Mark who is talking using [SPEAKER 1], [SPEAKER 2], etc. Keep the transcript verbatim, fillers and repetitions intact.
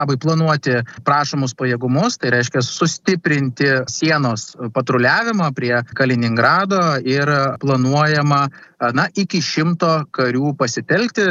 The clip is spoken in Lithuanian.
[SPEAKER 1] labai planuoti prašomus pajėgumus, tai reiškia sustiprinti sienos patruliavimą prie Kaliningrado ir planuojama na, iki šimto karių pasitelkti.